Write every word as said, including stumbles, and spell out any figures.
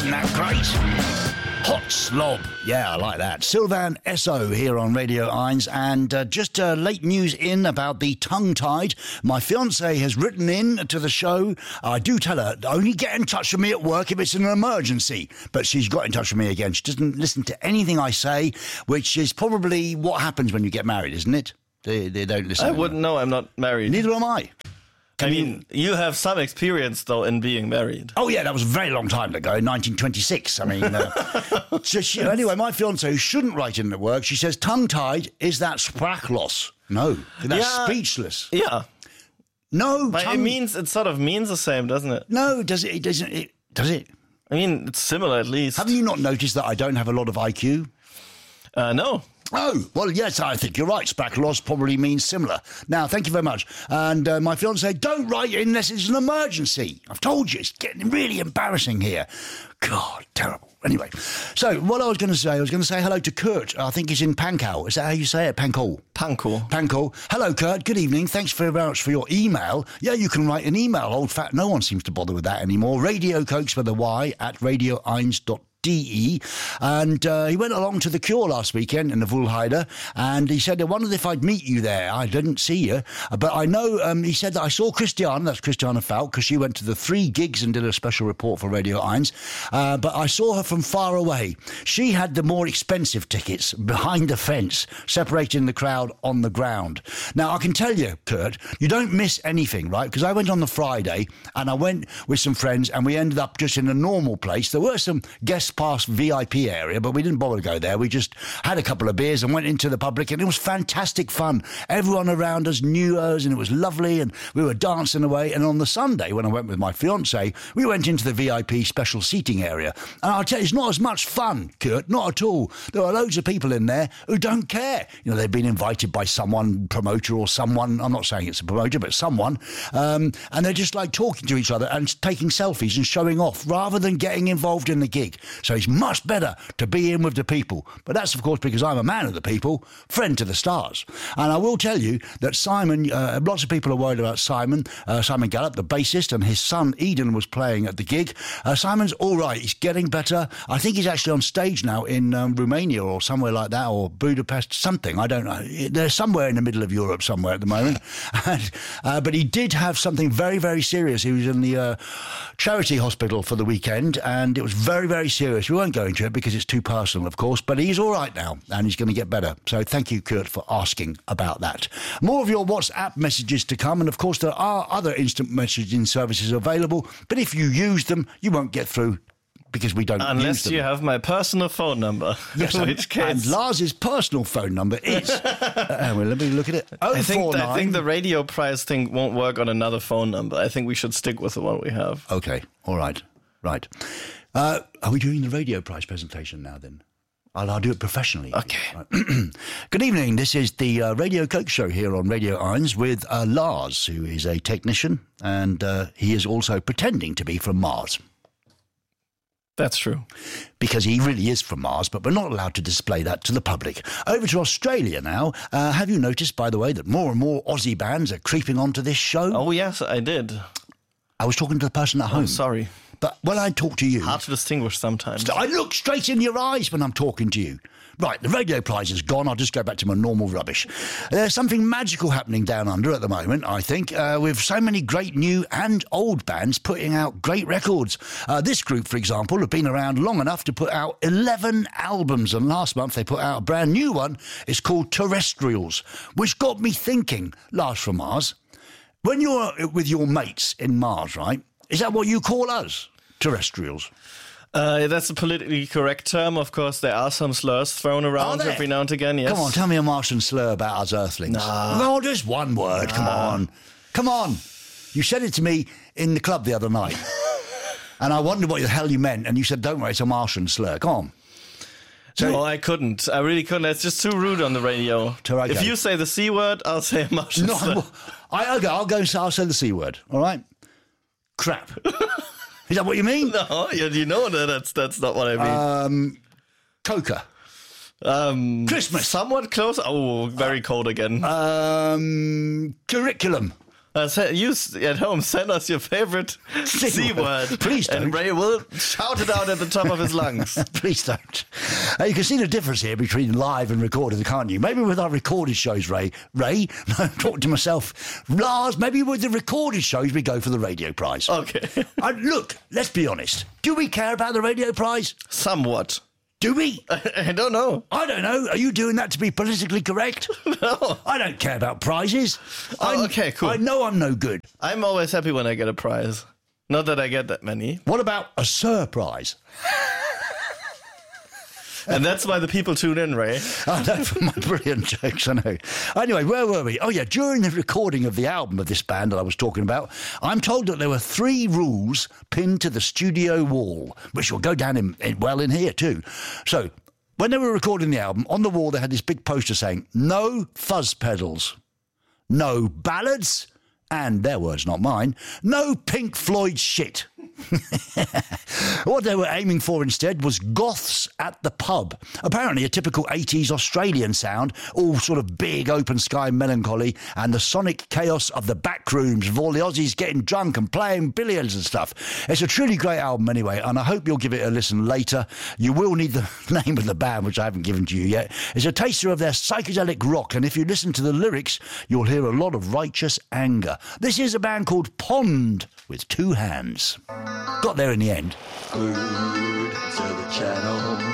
Isn't that great? Hot slob. Yeah, I like that. Sylvan Esso here on Radio Eins. And uh, just uh, late news in about the tongue-tied. My fiancée has written in to the show. I do tell her, only get in touch with me at work if it's an emergency. But she's got in touch with me again. She doesn't listen to anything I say, which is probably what happens when you get married, isn't it? They, they don't listen. I wouldn't know. I'm not married. Neither am I. Can I mean, you... you have some experience, though, in being married. Oh, yeah, that was a very long time ago, in nineteen twenty-six. I mean, uh, so she, anyway, my fiancée, who shouldn't write in at work, she says, tongue-tied, is that sprachlos? No, that's yeah, speechless. Yeah. No, but tongue... it means, it sort of means the same, doesn't it? No, does it? It doesn't. It, does it? I mean, it's similar, at least. Have you not noticed that I don't have a lot of I Q? Uh, no. Oh, well, yes, I think you're right. Sprachlos probably means similar. Now, thank you very much. And uh, my fiancée, don't write it unless it's an emergency. I've told you, it's getting really embarrassing here. God, terrible. Anyway, so what I was going to say, I was going to say hello to Kurt. I think he's in Pankow. Is that how you say it? Pankow. Pankow. Pankow. Hello, Kurt. Good evening. Thanks very much for your email. Yeah, you can write an email. Old fat, no one seems to bother with that anymore. Radio Cokes with a Y at radio eins dot D E, and uh, he went along to the Cure last weekend in the Woolheider, and he said, I wondered if I'd meet you there. I didn't see you, but I know, um, he said that I saw Christiana, that's Christiana Falk, because she went to the three gigs and did a special report for Radio Eins, uh, but I saw her from far away. She had the more expensive tickets behind the fence, separating the crowd on the ground. Now, I can tell you, Kurt, you don't miss anything, right? Because I went on the Friday, and I went with some friends, and we ended up just in a normal place. There were some guest past V I P area, but we didn't bother to go there. We just had a couple of beers and went into the public, and it was fantastic fun. Everyone around us knew us, and it was lovely, and we were dancing away. And on the Sunday, when I went with my fiancée, we went into the V I P special seating area. And I'll tell you, it's not as much fun, Kurt, not at all. There are loads of people in there who don't care. You know, they've been invited by someone, promoter or someone, I'm not saying it's a promoter, but someone, um, and they're just like talking to each other and taking selfies and showing off rather than getting involved in the gig. So it's much better to be in with the people. But that's, of course, because I'm a man of the people, friend to the stars. And I will tell you that Simon, uh, lots of people are worried about Simon, uh, Simon Gallup, the bassist, and his son Eden was playing at the gig. Uh, Simon's all right. He's getting better. I think he's actually on stage now in um, Romania or somewhere like that, or Budapest, something. I don't know. They're somewhere in the middle of Europe somewhere at the moment. and, uh, but he did have something very, very serious. He was in the uh, charity hospital for the weekend, and it was very, very serious. We won't go into it because it's too personal, of course, but he's all right now and he's going to get better. So thank you, Kurt, for asking about that. More of your WhatsApp messages to come, and of course there are other instant messaging services available, but if you use them, you won't get through because we don't Unless use them. you have my personal phone number. Yes, in and, which case... and Lars's personal phone number is... uh, well, let me look at it. I think, I think the radio prize thing won't work on another phone number. I think we should stick with the one we have. Okay, all right, right. Uh, are we doing the radio prize presentation now, then? I'll, I'll do it professionally. Okay. Right. Good evening. This is the uh, Radio Coke Show here on Radio Eins with uh, Lars, who is a technician, and uh, he is also pretending to be from Mars. That's true. Because he really is from Mars, but we're not allowed to display that to the public. Over to Australia now. Uh, have you noticed, by the way, that more and more Aussie bands are creeping onto this show? Oh, yes, I did. I was talking to the person at home. Oh, sorry. But when I talk to you... Hard to distinguish sometimes. I look straight in your eyes when I'm talking to you. Right, the radio prize is gone. I'll just go back to my normal rubbish. There's something magical happening down under at the moment, I think, uh, with so many great new and old bands putting out great records. Uh, this group, for example, have been around long enough to put out eleven albums, and last month they put out a brand new one. It's called Terrestrials, which got me thinking, Lars from Mars, when you're with your mates in Mars, right, is that what you call us? Terrestrials. Uh, that's a politically correct term. Of course, there are some slurs thrown around every now and again, yes. Come on, tell me a Martian slur about us Earthlings. Nah. No, just one word, nah. come on. Come on. You said it to me in the club the other night. And I wondered what the hell you meant, and you said, don't worry, it's a Martian slur. Come on. So, no, I couldn't. I really couldn't. It's just too rude on the radio. Okay. If you say the C word, I'll say a Martian no, slur. I, okay, I'll go and say, I'll say the C word, all right? Crap. Is that what you mean? No, you, you know that that's that's not what I mean. Um, Coca. Um, Christmas. Somewhat close. Oh, very cold again. Um, curriculum. Uh, so you at home, send us your favorite C word. Please don't. And Ray will shout it out at the top of his lungs. Please don't. Uh, you can see the difference here between live and recorded, can't you? Maybe with our recorded shows, Ray. Ray? No, I'm talking to myself. Lars, maybe with the recorded shows, we go for the radio prize. Okay. uh, look, let's be honest. Do we care about the radio prize? Somewhat. Do we? I don't know. I don't know. Are you doing that to be politically correct? No. I don't care about prizes. Oh, okay, cool. I know I'm no good. I'm always happy when I get a prize. Not that I get that many. What about a surprise? And that's why the people tune in, Ray. I know, for my brilliant jokes, I know. Anyway, where were we? Oh, yeah, during the recording of the album of this band that I was talking about, I'm told that there were three rules pinned to the studio wall, which will go down in, in, well in here too. So, when they were recording the album, on the wall they had this big poster saying, no fuzz pedals, no ballads, and their words, not mine, no Pink Floyd shit. What they were aiming for instead was goths at the pub. Apparently a typical eighties Australian sound, all sort of big open sky melancholy and the sonic chaos of the back rooms of all the Aussies getting drunk and playing billiards and stuff. It's a truly great album anyway, and I hope you'll give it a listen later. You will need the name of the band, which I haven't given to you yet. It's a taster of their psychedelic rock, and if you listen to the lyrics, you'll hear a lot of righteous anger. This is a band called Pond with two hands. Got there in the end. Glued to the channel.